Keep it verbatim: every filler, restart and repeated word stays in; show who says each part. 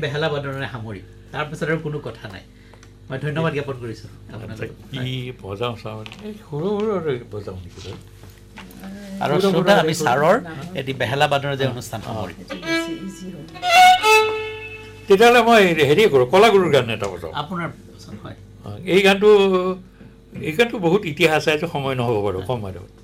Speaker 1: বেহালা বাদনৰে সামৰি তাৰপিছত আৰু কোনো কথা নাই মই ধন্যবাদ জ্ঞাপন কৰিছোঁ
Speaker 2: কি বজাওঁ চাওঁ সৰু সৰু বজাওঁ নেকি
Speaker 1: আৰু শ্ৰোতা আমি ছাৰৰ এটি বেহালা বাদনৰ যে অনুষ্ঠান সামৰি
Speaker 2: তেতিয়াহ'লে মই হেৰি কৰোঁ কলাগুৰুৰ গান এটা বজাওঁ
Speaker 1: আপোনাৰ পচন্দ হয়
Speaker 2: এই গানটো এই গানটো বহুত ইতিহাস আছে সময় নহ'ব বাৰু কম আৰু